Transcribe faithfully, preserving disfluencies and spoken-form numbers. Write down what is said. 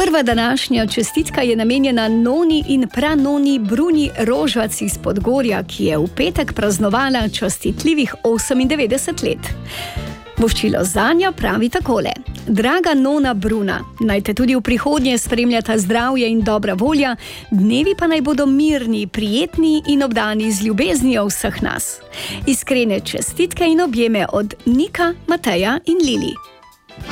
Prva današnja čestitka je namenjena noni in pranoni Bruni Rožvac iz Podgorja, ki je v petek praznovala častitljivih osemindevetdeset let. Voščilo zanjo pravi takole: Draga nona Bruna, naj te tudi v prihodnje spremljata zdravje in dobra volja, dnevi pa naj bodo mirni, prijetni in obdani z ljubeznijo vseh nas. Iskrene čestitke in objeme od Nika, Mateja in Lili.